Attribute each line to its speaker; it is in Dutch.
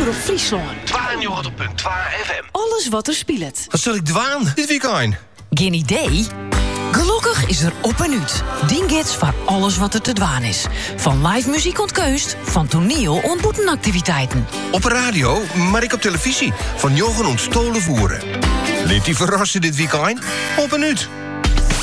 Speaker 1: Omroep Friesland.
Speaker 2: 92.2 FM.
Speaker 1: Alles wat er speelt.
Speaker 3: Wat zal ik dwaan dit weekend?
Speaker 1: Geen idee? Gelukkig is er op en uit. Dinget's voor alles wat er te dwaan is. Van live muziek ontkeust, van toneel en boetenactiviteiten.
Speaker 3: Op radio, maar ik op televisie. Van Jochen ontstolen voeren. Liet die verrassen dit weekend? Op en uit.